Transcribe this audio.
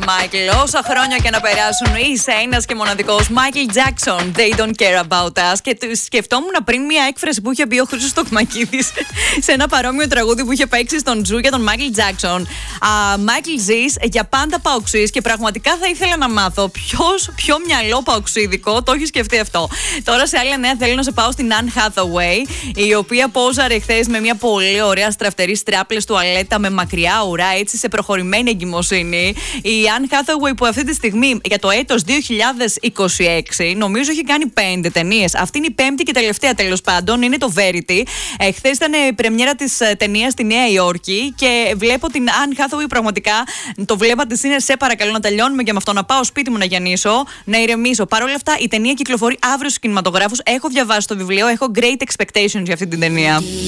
Μάικλ. Όσα χρόνια και να περάσουν, είσαι ένας και μοναδικός. Μάικλ Τζάκσον, They don't care about us. Και σκεφτόμουν πριν μια έκφραση που είχε πει ο Χρήστος Τοκμακίδης σε ένα παρόμοιο τραγούδι που είχε παίξει στον Τζου για τον Μάικλ Τζάκσον. Μάικλ, ζεις για πάντα παοξής και πραγματικά θα ήθελα να μάθω ποιο μυαλό παοξίδικο το έχει σκεφτεί αυτό. Τώρα σε άλλη νέα θέλω να σε πάω στην Anne Hathaway, η οποία πόζαρε χθες με μια πολύ ωραία στραφτερή στράπλες τουαλέτα με μακριά ουρά, έτσι σε προχωρημένη εγκυμοσύνη. Η Anne Hathaway που αυτή τη στιγμή για το έτος 2026 νομίζω έχει κάνει 5 ταινίες. Αυτή είναι η 5η και τελευταία τέλος πάντων, είναι το Verity. Χθες ήταν η πρεμιέρα της ταινίας στη Νέα Υόρκη και βλέπω την Anne Hathaway πραγματικά. Το βλέμμα της είναι σε παρακαλώ να τελειώνουμε και με αυτό να πάω σπίτι μου να γεννήσω, να ηρεμήσω. Παρ' όλα αυτά η ταινία κυκλοφορεί αύριο στους κινηματογράφους. Έχω διαβάσει το βιβλίο, έχω great expectations για αυτή την ταινία.